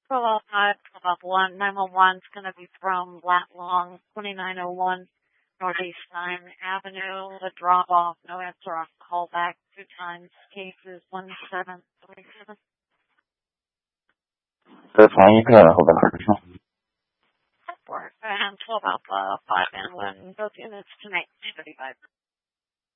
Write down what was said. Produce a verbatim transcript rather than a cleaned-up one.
twelve oh five, twelve oh one, nine one one's going to be from Lat Long, twenty-nine oh one Northeast ninth Avenue. The drop off, no answer on callback, two times. Cases one seven three seven. 这同一个后边哪儿上？ Work and twelve Alpha, five and one, both units tonight, two thirty-five.